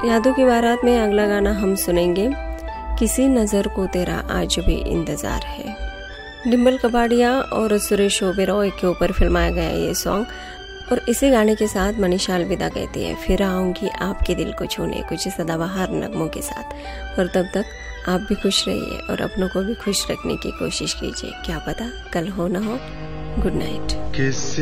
यादों की बारात में अगला गाना हम सुनेंगे, किसी नज़र को तेरा आज भी इंतज़ार है। डिम्पल कपाड़िया और सुरेश ओबेरॉय के ऊपर फिल्माया गया ये सॉन्ग, और इसी गाने के साथ मनीषा अलविदा कहती है, फिर आऊँगी आपके दिल को छूने, कुछ सदाबहार नगमों के साथ। और तब तक आप भी खुश रहिए और अपनों को भी खुश रखने की कोशिश कीजिए, क्या पता कल हो ना हो। Good night.